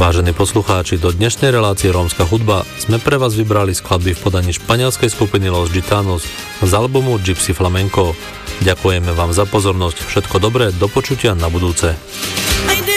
Vážení poslucháči, do dnešnej relácie Rómska hudba sme pre vás vybrali skladby v podaní španielskej skupiny Los Gitanos z albumu Gypsy Flamenco. Ďakujeme vám za pozornosť, všetko dobré, do počutia na budúce.